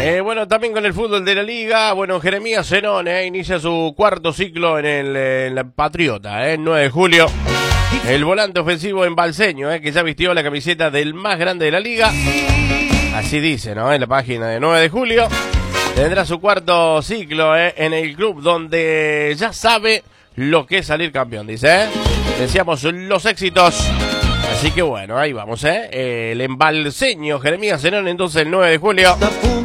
Bueno, también con el fútbol de la liga, bueno, Jeremías Zenón inicia su cuarto ciclo en la Patriota, el 9 de julio. El volante ofensivo embalseño, que ya vistió la camiseta del más grande de la liga. Así dice, ¿no? En la página de 9 de julio. Tendrá su cuarto ciclo en el club donde ya sabe lo que es salir campeón, dice. Deseamos los éxitos. Así que bueno, ahí vamos, el embalseño Jeremías Zenón, entonces el 9 de julio.